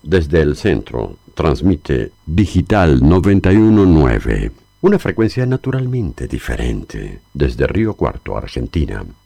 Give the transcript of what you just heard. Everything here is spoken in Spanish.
Desde el centro, transmite Digital 919, una frecuencia naturalmente diferente, desde Río Cuarto, Argentina.